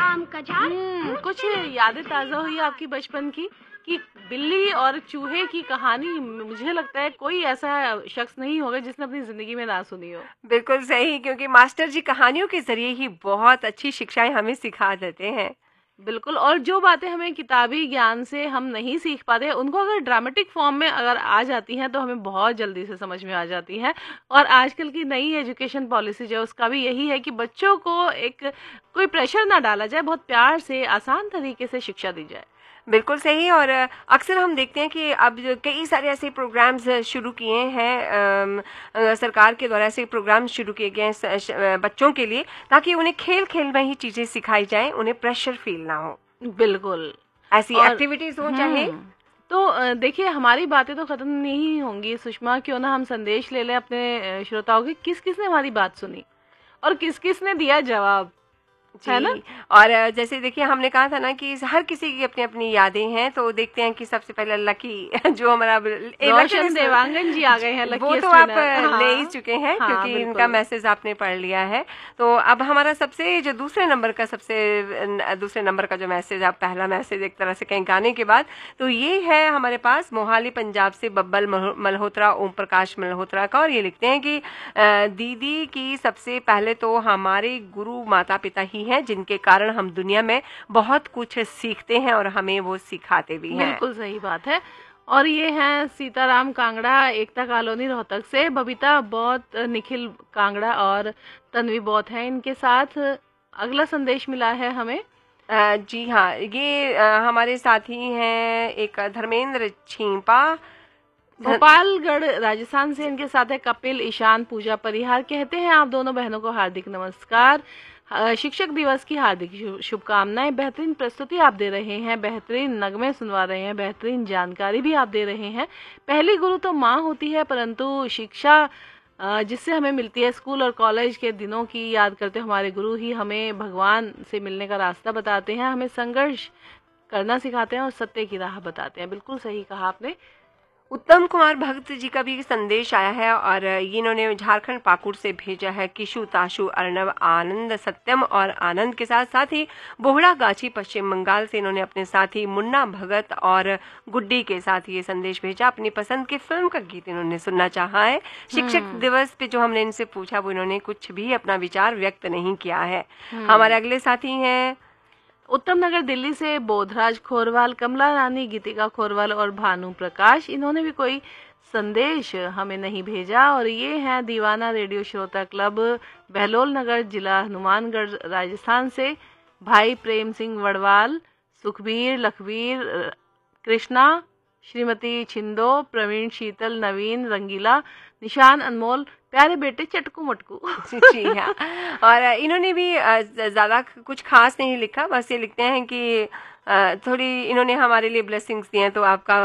आम का झाड़। कुछ यादें ताजा हुई आपकी बचपन की कि बिल्ली और चूहे की कहानी? मुझे लगता है कोई ऐसा शख्स नहीं होगा जिसने अपनी जिंदगी में ना सुनी हो। बिल्कुल सही, क्योंकि मास्टर जी कहानियों के जरिए ही बहुत अच्छी शिक्षाएं हमें सिखा देते हैं। बिल्कुल, और जो बातें हमें किताबी ज्ञान से हम नहीं सीख पाते, उनको अगर ड्रामेटिक फॉर्म में अगर आ जाती हैं तो हमें बहुत जल्दी से समझ में आ जाती हैं। और आजकल की नई एजुकेशन पॉलिसी जो है उसका भी यही है कि बच्चों को एक कोई प्रेशर ना डाला जाए, बहुत प्यार से आसान तरीके से शिक्षा दी जाए। बिल्कुल सही। और अक्सर हम देखते हैं कि अब जो कई सारे ऐसे प्रोग्राम्स शुरू किए हैं, सरकार के द्वारा ऐसे प्रोग्राम शुरू किए गए हैं बच्चों के लिए, ताकि उन्हें खेल खेल में ही चीजें सिखाई जाएं, उन्हें प्रेशर फील ना हो। बिल्कुल, ऐसी एक्टिविटीज हो चाहे। तो देखिए, हमारी बातें तो खत्म नहीं होंगी सुषमा, क्यों ना हम संदेश ले लें अपने श्रोताओं के, किस किस ने हमारी बात सुनी और किस किस ने दिया जवाब, है ना? और जैसे देखिए, हमने कहा था ना कि हर किसी की अपनी अपनी यादें हैं, तो देखते हैं कि सबसे पहले लकी जो हमारा रोशन देवांगन जी आ गए हैं। वो तो आप ले ही चुके हैं, क्योंकि इनका मैसेज आपने पढ़ लिया है। तो अब हमारा सबसे जो दूसरे नंबर का जो मैसेज, आप पहला मैसेज एक तरह से कहीं गाने के बाद, तो ये है हमारे पास मोहाली पंजाब से बब्बल मल्होत्रा, ओम प्रकाश मल्होत्रा का। और ये लिखते हैं कि दीदी की सबसे पहले तो हमारे गुरु माता पिता ही हैं, जिनके कारण हम दुनिया में बहुत कुछ सीखते हैं और हमें वो सिखाते भी हैं। बिल्कुल सही बात है। और ये हैं सीताराम कांगड़ा, एकता कॉलोनी रोहतक से, बबीता बौत, निखिल कांगड़ा और तन्वी बौत हैं इनके साथ। अगला संदेश मिला है हमें। जी हाँ, ये हमारे साथी हैं एक धर्मेंद्र छींपा, भोपालगढ़ राजस्थान से। इनके साथ है कपिल, ईशान, पूजा परिहार। कहते हैं आप दोनों बहनों को हार्दिक नमस्कार, शिक्षक दिवस की हार्दिक शुभकामनाएं। बेहतरीन प्रस्तुति आप दे रहे हैं, बेहतरीन नगमे सुनवा रहे हैं, बेहतरीन जानकारी भी आप दे रहे हैं। पहली गुरु तो माँ होती है, परंतु शिक्षा जिससे हमें मिलती है स्कूल और कॉलेज के दिनों की याद करते हमारे गुरु ही हमें भगवान से मिलने का रास्ता बताते हैं, हमें संघर्ष करना सिखाते हैं और सत्य की राह बताते हैं। बिल्कुल सही कहा आपने। उत्तम कुमार भक्त जी का भी संदेश आया है, और इन्होंने झारखंड पाकुड़ से भेजा है। किशु, ताशु, अर्णव, आनंद, सत्यम और आनंद के साथ साथ ही बोहड़ा गाछी पश्चिम बंगाल से इन्होंने अपने साथी मुन्ना भगत और गुड्डी के साथ ये संदेश भेजा। अपनी पसंद की फिल्म का गीत इन्होंने सुनना चाहा है। शिक्षक दिवस पे जो हमने इनसे पूछा, वो इन्होंने कुछ भी अपना विचार व्यक्त नहीं किया है। हमारे अगले साथी हैं उत्तम नगर दिल्ली से बोधराज खोरवाल, कमला रानी, गीतिका खोरवाल और भानु प्रकाश। इन्होंने भी कोई संदेश हमें नहीं भेजा। और ये हैं दीवाना रेडियो श्रोता क्लब, बहलोल नगर, जिला हनुमानगढ़, राजस्थान से। भाई प्रेम सिंह वड़वाल, सुखबीर, लखबीर, कृष्णा, श्रीमती छिंदो, प्रवीण, शीतल, नवीन, रंगीला, निशान, अनमोल, प्यारे बेटे चटकू मटकू। जी हाँ। और इन्होंने भी ज्यादा कुछ खास नहीं लिखा, बस ये लिखते हैं कि थोड़ी इन्होंने हमारे लिए ब्लेसिंग्स दिए हैं। तो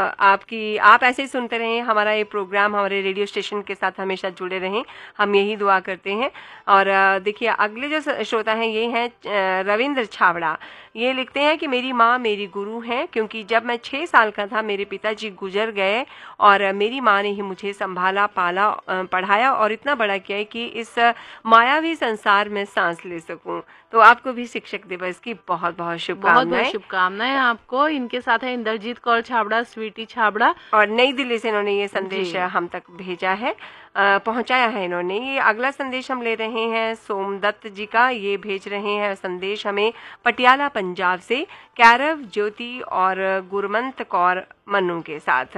आप ऐसे ही सुनते रहें, हमारा ये प्रोग्राम हमारे रेडियो स्टेशन के साथ हमेशा जुड़े रहें, हम यही दुआ करते हैं। और देखिए, अगले जो श्रोता हैं ये हैं रविंद्र छावड़ा। ये लिखते हैं कि मेरी माँ मेरी गुरु हैं, क्योंकि जब मैं 6 साल का था मेरे पिताजी गुजर गए और मेरी माँ ने ही मुझे संभाला, पाला, पढ़ाया और इतना बड़ा किया है कि इस मायावी संसार में सांस ले सकूं। तो आपको भी शिक्षक दिवस की बहुत बहुत शुभकामनाएं। बहुत शुभकामनाएं आपको। इनके साथ है इंद्रजीत कौर छाबड़ा, स्वीटी छाबड़ा, और नई दिल्ली से इन्होंने ये संदेश हम तक भेजा है, पहुंचाया है इन्होंने। ये अगला संदेश हम ले रहे हैं सोमदत्त जी का। ये भेज रहे हैं संदेश हमें पटियाला पंजाब से, कैरव, ज्योति और गुरमंत कौर मन्नू के साथ।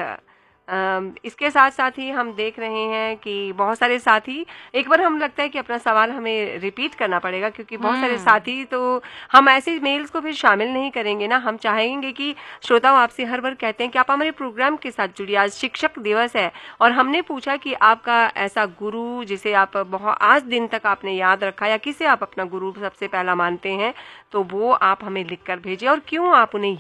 इसके साथ साथ ही हम देख रहे हैं कि बहुत सारे साथी, एक बार हम लगता है कि अपना सवाल हमें रिपीट करना पड़ेगा, क्योंकि बहुत सारे साथी, तो हम ऐसे मेल्स को फिर शामिल नहीं करेंगे ना। हम चाहेंगे कि श्रोताओं आपसे हर बार कहते हैं कि आप हमारे प्रोग्राम के साथ जुड़िए। आज शिक्षक दिवस है और हमने पूछा कि आपका ऐसा गुरु जिसे आप बहुत आज दिन तक आपने याद रखा, या किसे आप अपना गुरु सबसे पहला मानते हैं, तो वो आप हमें लिख कर भेजिए और क्यों आप उन्हें